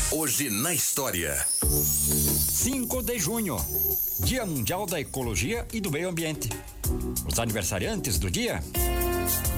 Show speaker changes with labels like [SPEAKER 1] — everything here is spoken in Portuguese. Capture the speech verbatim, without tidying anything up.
[SPEAKER 1] Hoje na história.
[SPEAKER 2] cinco de junho, Dia Mundial da Ecologia e do Meio Ambiente. Os aniversariantes do dia: